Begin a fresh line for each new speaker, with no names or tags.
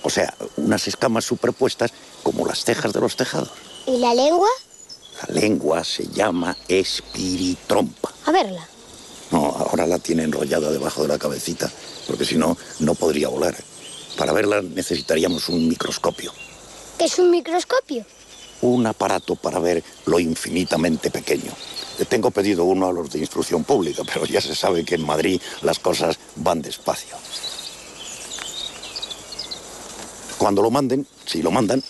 O sea, unas escamas superpuestas como las cejas de los tejados.
¿Y la lengua?
La lengua se llama espiritrompa.
A verla.
No, ahora la tiene enrollada debajo de la cabecita, porque si no, no podría volar. Para verla necesitaríamos un microscopio.
¿Qué es un microscopio?
Un aparato para ver lo infinitamente pequeño. Tengo pedido uno a los de instrucción pública, pero ya se sabe que en Madrid las cosas van despacio. Cuando lo manden, si lo mandan,